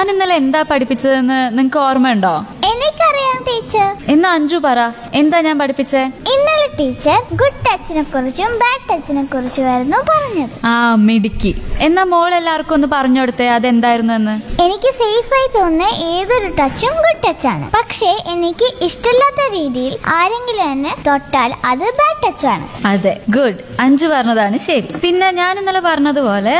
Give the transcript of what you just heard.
ഞാൻ ഇന്നലെ എന്താ പഠിപ്പിച്ചതെന്ന് നിങ്ങക്ക് ഓർമ്മയുണ്ടോ? എനിക്കറിയാം ടീച്ചർ. എന്നാ അഞ്ജു പറ, എന്താ ഞാൻ പഠിപ്പിച്ചേ? ഇന്നലെ ടീച്ചർ ഗുഡ് ടച്ചിനെ കുറിച്ചും ബാഡ് ടച്ചിനെ കുറിച്ചുമായിരുന്നു പറഞ്ഞത്. ആ മിടുക്കി. എന്നാ മോൾ എല്ലാവർക്കും ഒന്ന് പറഞ്ഞു കൊടുത്തേ അതെന്തായിരുന്നു എന്ന്. എനിക്ക് സേഫായി തോന്നുന്ന ഏതൊരു ടച്ചും ഗുഡ് ടച്ചാണ്. പക്ഷേ എനിക്ക് ഇഷ്ടമില്ലാത്ത രീതിയിൽ ആരെങ്കിലും എന്നെ തൊട്ടാൽ അത് ബാഡ് ടച്ചാണ്. അതെ, ഗുഡ്. അഞ്ജു പറഞ്ഞതാണ് ശരി. പിന്നെ ഞാൻ ഇന്നലെ പറഞ്ഞതുപോലെ